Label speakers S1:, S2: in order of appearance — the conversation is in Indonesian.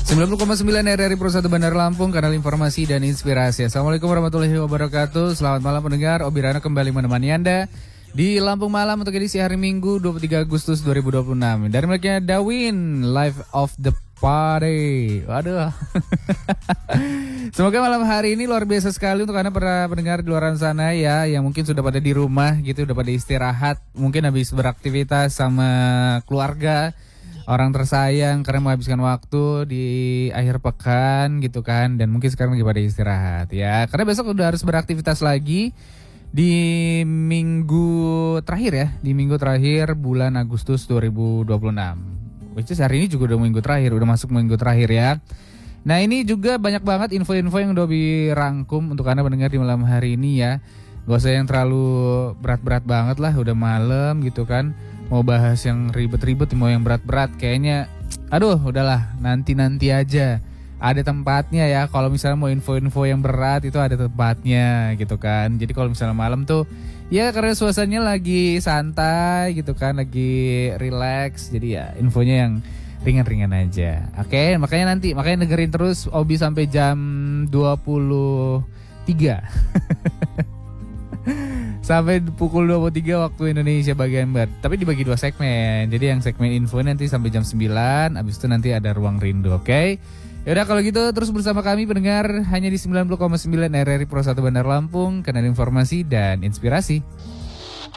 S1: 90,9 RRI Pro 1 Bandar Lampung, kanal informasi dan inspirasi. Assalamualaikum warahmatullahi wabarakatuh. Selamat malam pendengar, Obi Rano kembali menemani Anda di Lampung Malam untuk edisi hari Minggu 23 Agustus 2026. Dari miliknya Dawin, Live of the Party. Waduh. Semoga malam hari ini luar biasa sekali untuk Anda para pendengar di luar sana ya, yang mungkin sudah pada di rumah gitu, udah pada istirahat, mungkin habis beraktivitas sama keluarga, orang tersayang karena menghabiskan waktu di akhir pekan gitu kan, dan mungkin sekarang lagi pada istirahat ya, karena besok udah harus beraktivitas lagi di minggu terakhir ya, di minggu terakhir bulan Agustus 2026. Which is hari ini juga udah minggu terakhir, udah masuk minggu terakhir ya. Nah ini juga banyak banget info-info yang udah dirangkum untuk Anda mendengar di malam hari ini ya. Gak usah yang terlalu berat-berat banget lah, udah malam gitu kan. Mau bahas yang ribet-ribet, mau yang berat-berat, kayaknya aduh udahlah, nanti-nanti aja. Ada tempatnya ya, kalau misalnya mau info-info yang berat itu ada tempatnya gitu kan. Jadi kalau misalnya malam tuh ya karena suasananya lagi santai gitu kan, lagi relax, jadi ya infonya yang ringan-ringan aja. Oke, makanya dengerin terus Obi sampai jam 23. Sampai pukul 23 waktu Indonesia bagian barat. Tapi dibagi 2 segmen. Jadi yang segmen info nanti sampai jam 9, habis itu nanti ada ruang rindu, oke? Yaudah kalau gitu terus bersama kami pendengar hanya di 90,9 RRI Pro 1 Bandar Lampung, kanal informasi dan inspirasi.